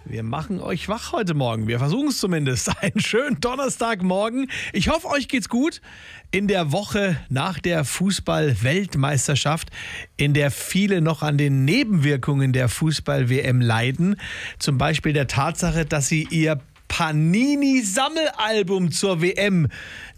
Wir machen euch wach heute Morgen. Wir versuchen es zumindest. Einen schönen Donnerstagmorgen. Ich hoffe, euch geht's gut in der Woche nach der Fußball-Weltmeisterschaft, in der viele noch an den Nebenwirkungen der Fußball-WM leiden. Zum Beispiel der Tatsache, dass sie ihr Panini-Sammelalbum zur WM